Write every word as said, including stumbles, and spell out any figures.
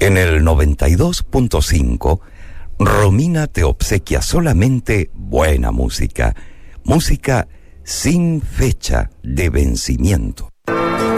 En el noventa y dos punto cinco, Romina te obsequia solamente buena música, música sin fecha de vencimiento.